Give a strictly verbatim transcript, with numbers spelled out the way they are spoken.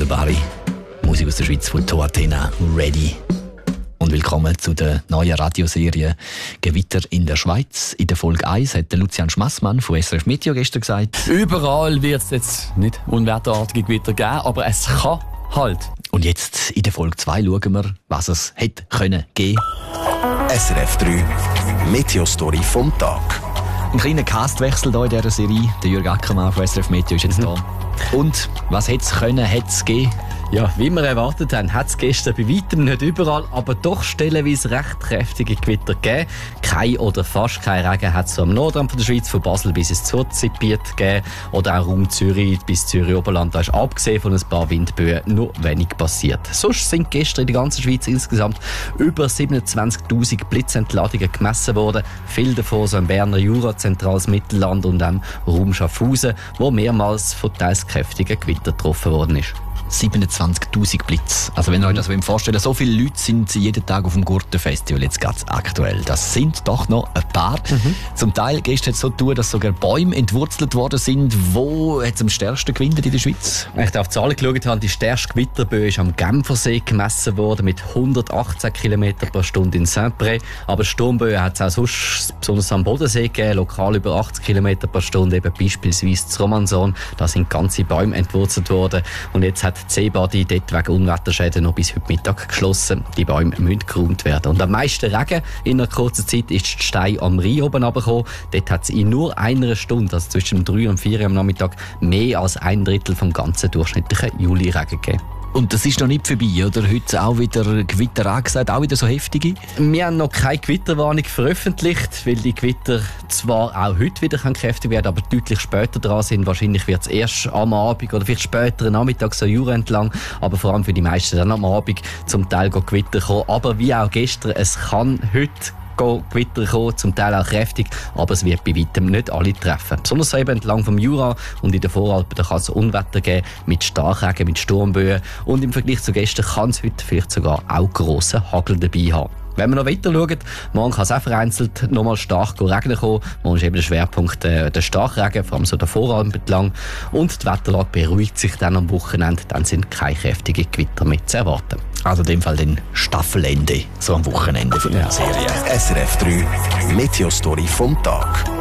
Wunderbare Musik aus der Schweiz von Toatena, Ready. Und willkommen zu der neuen Radioserie «Gewitter in der Schweiz». In der Folge eins hat der Lucian Schmassmann von S R F Meteo gestern gesagt: Überall wird es jetzt nicht unwetterartige Gewitter geben, aber es kann halt. Und jetzt in der Folge zwei schauen wir, was es hätte können geben. S R F drei Meteo-Story vom Tag. Ein kleiner Castwechsel hier in dieser Serie. Der Jürg Ackermann von S R F Meteo ist jetzt mhm. da. Und was hätte es können, hätte es gegeben? Ja, wie wir erwartet haben, hat es gestern bei weitem nicht überall, aber doch stellenweise recht kräftige Gewitter gegeben. Kein oder fast kein Regen hat es so am Nordrand von der Schweiz, von Basel bis ins Zurzgebiet gegeben. Oder auch Raum Zürich bis Zürich-Oberland. Da ist abgesehen von ein paar Windböen nur wenig passiert. Sonst sind gestern in der ganzen Schweiz insgesamt über siebenundzwanzigtausend Blitzentladungen gemessen worden. Viele davon so im Berner Jura, zentrales Mittelland und am Raum Schaffhausen, wo mehrmals von teils kräftigen Gewitter getroffen worden ist. siebenundzwanzigtausend Blitz. Also wenn ihr euch das vorstellen, so viele Leute sind jeden Tag auf dem Gurtenfestival jetzt ganz aktuell. Das sind doch noch ein paar. Mhm. Zum Teil gestern so tun, dass sogar Bäume entwurzelt worden sind. Wo hat es am stärksten gewindet in der Schweiz? Wenn ich auf die Zahlen geschaut habe, die stärkste Gewitterböe ist am Genfersee gemessen worden mit hundertachtzehn Kilometer pro Stunde in Saint-Pré. Aber Sturmböen hat es auch sonst, besonders am Bodensee gegeben, lokal über achtzig Kilometer pro Stunde, eben beispielsweise zu Romanson. Da sind ganze Bäume entwurzelt worden. Und jetzt hat die Seebadi dort wegen Unwetterschäden noch bis heute Mittag geschlossen. Die Bäume müssen geräumt werden. Und am meisten Regen in einer kurzen Zeit ist die Stein am Rhein oben runtergekommen. Dort hat es in nur einer Stunde, also zwischen drei und vier am Nachmittag, mehr als ein Drittel vom ganzen durchschnittlichen Juli-Regen gegeben. Und das ist noch nicht vorbei, oder? Heute auch wieder Gewitter angesagt, auch wieder so heftige? Wir haben noch keine Gewitterwarnung veröffentlicht, weil die Gewitter zwar auch heute wieder kräftig werden, aber deutlich später dran sind. Wahrscheinlich wird es erst am Abend oder vielleicht später am Nachmittag so Jura entlang, aber vor allem für die meisten dann am Abend zum Teil Gewitter kommen. Aber wie auch gestern, es kann heute Gewitter kommen, zum Teil auch kräftig, aber es wird bei weitem nicht alle treffen. Besonders eben entlang vom Jura und in den Voralpen, da kann es Unwetter geben mit Starkregen, mit Sturmböen und im Vergleich zu gestern kann es heute vielleicht sogar auch grossen Hagel dabei haben. Wenn wir noch weiter schauen, morgen kann es auch vereinzelt noch mal stark regnen kommen. Morgen ist eben der Schwerpunkt äh, der Starkregen, vor allem so der Voralpen entlang. Und die Wetterlage beruhigt sich dann am Wochenende, dann sind keine kräftigen Gewitter mehr zu erwarten. Also in dem Fall den Staffelende, so am Wochenende von der ja. Serie. S R F drei Meteo-Story vom Tag.